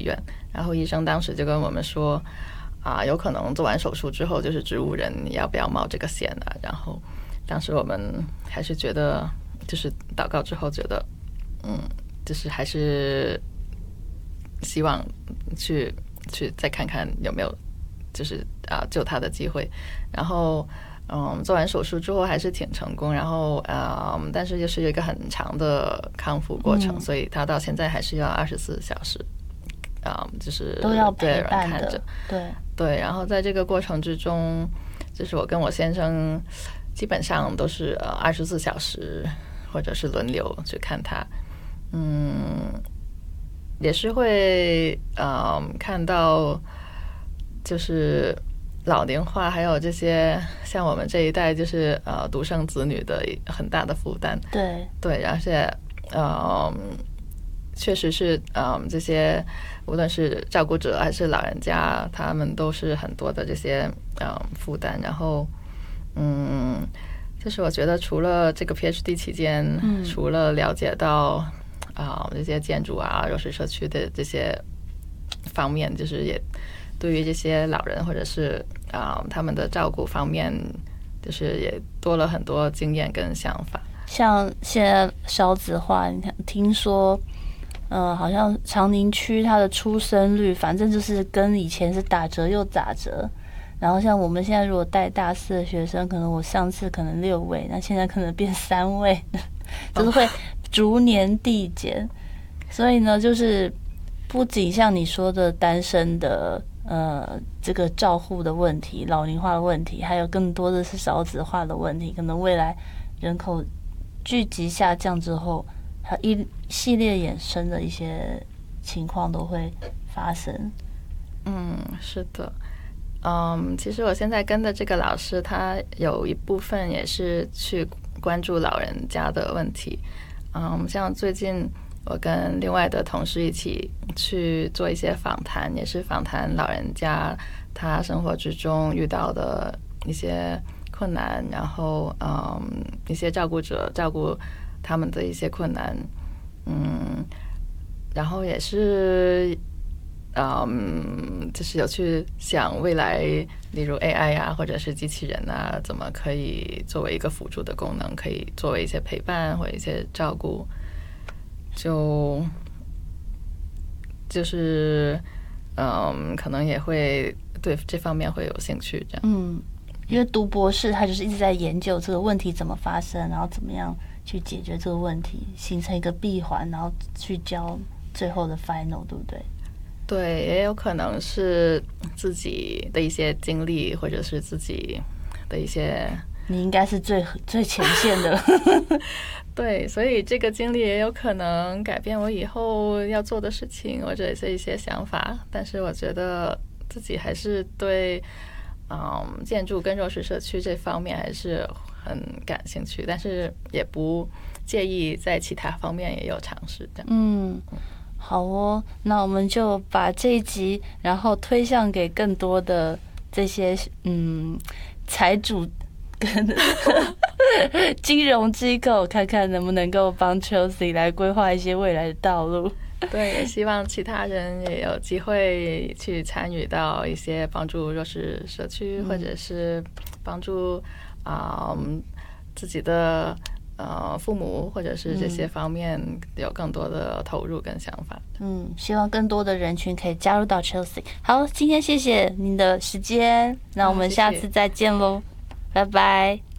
院，然后医生当时就跟我们说有可能做完手术之后就是植物人，你要不要冒这个险啊？然后当时我们还是觉得，就是祷告之后觉得，就是还是希望去再看看有没有就是救他的机会。然后做完手术之后还是挺成功，然后但是就是有一个很长的康复过程，所以他到现在还是要24小时就是都要陪伴的， 看着， 对。 然后在这个过程之中，就是我跟我先生基本上都是24小时或者是轮流去看他，也是会看到就是老龄化，还有这些像我们这一代就是独生子女的很大的负担，对，而且确实是这些无论是照顾者还是老人家，他们都是很多的这些负担。然后就是我觉得除了这个 PhD 期间，除了了解到这些建筑弱势社区的这些方面，就是也对于这些老人或者是他们的照顾方面，就是也多了很多经验跟想法。 像现在少子化，你看听说好像长宁区它的出生率反正就是跟以前是打折又打折，然后像我们现在如果带大4的学生，可能我上次可能6位，那现在可能变3位，就是会逐年递减。所以呢，就是不仅像你说的单身的这个照护的问题、老龄化的问题，还有更多的是少子化的问题。可能未来人口聚集下降之后，还有一系列衍生的一些情况都会发生。 是的。其实我现在跟的这个老师，他有一部分也是去关注老人家的问题。像最近我跟另外的同事一起去做一些访谈，也是访谈老人家他生活之中遇到的一些困难，然后一些照顾者照顾他们的一些困难，然后也是就是有去想未来，例如 AI 或者是机器人怎么可以作为一个辅助的功能，可以作为一些陪伴或者一些照顾，就是可能也会对这方面会有兴趣这样。 因为读博士他就是一直在研究这个问题怎么发生，然后怎么样去解决这个问题，形成一个闭环，然后去教最后的 final， 对不对？ 对，也有可能是自己的一些经历，或者是自己的一些， 你应该是最前线的。 对，所以这个经历也有可能改变我以后要做的事情，或者是一些想法。但是我觉得自己还是对建筑跟弱势社区这方面还是很感兴趣，但是也不介意在其他方面也有尝试这样。 好哦，那我们就把这一集然后推向给更多的这些财主跟金融机构，看看能不能够帮 Chelsea 来规划一些未来的道路。 对，也希望其他人也有机会去参与到一些帮助弱势社区，或者是帮助自己的父母，或者是这些方面有更多的投入跟想法。 希望更多的人群可以加入到 Chelsea。好，今天谢谢您的时间，那我们下次再见喽，拜拜。